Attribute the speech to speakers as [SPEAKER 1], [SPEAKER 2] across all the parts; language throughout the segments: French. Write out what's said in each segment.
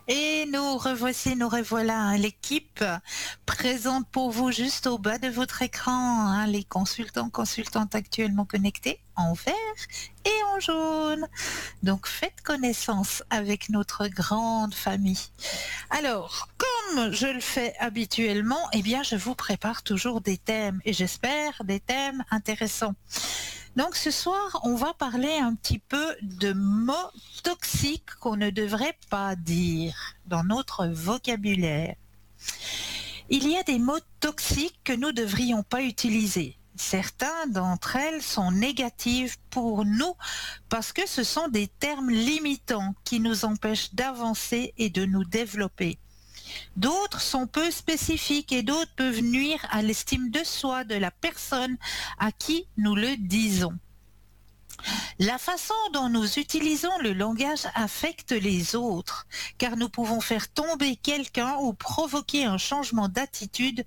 [SPEAKER 1] Et nous revoilà, hein, l'équipe présente pour vous juste au bas de votre écran, hein, les consultants, consultantes actuellement connectés en vert et en jaune. Donc faites connaissance avec notre grande famille. Alors, comme je le fais habituellement, eh bien je vous prépare toujours des thèmes et j'espère des thèmes intéressants. Donc ce soir, on va parler un petit peu de mots toxiques qu'on ne devrait pas dire dans notre vocabulaire. Il y a des mots toxiques que nous ne devrions pas utiliser. Certains d'entre elles sont négatives pour nous parce que ce sont des termes limitants qui nous empêchent d'avancer et de nous développer. D'autres sont peu spécifiques et d'autres peuvent nuire à l'estime de soi de la personne à qui nous le disons. La façon dont nous utilisons le langage affecte les autres, car nous pouvons faire tomber quelqu'un ou provoquer un changement d'attitude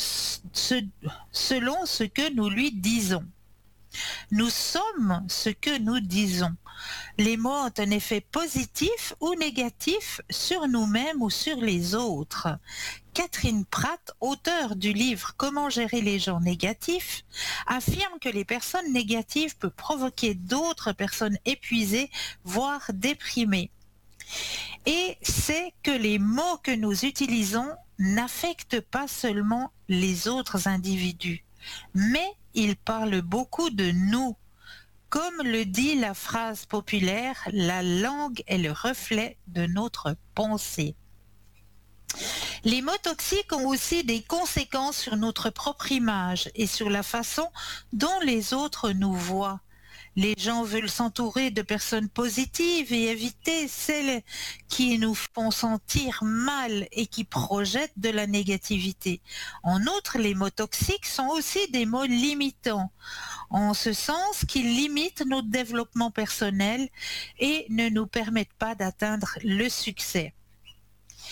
[SPEAKER 1] selon ce que nous lui disons. Nous sommes ce que nous disons. Les mots ont un effet positif ou négatif sur nous-mêmes ou sur les autres. Catherine Pratt, auteure du livre Comment gérer les gens négatifs, affirme que les personnes négatives peuvent provoquer d'autres personnes épuisées, voire déprimées. Et c'est que les mots que nous utilisons n'affectent pas seulement les autres individus, mais ils parlent beaucoup de nous. Comme le dit la phrase populaire, la langue est le reflet de notre pensée. Les mots toxiques ont aussi des conséquences sur notre propre image et sur la façon dont les autres nous voient. Les gens veulent s'entourer de personnes positives et éviter celles qui nous font sentir mal et qui projettent de la négativité. En outre, les mots toxiques sont aussi des mots limitants, en ce sens qu'ils limitent notre développement personnel et ne nous permettent pas d'atteindre le succès.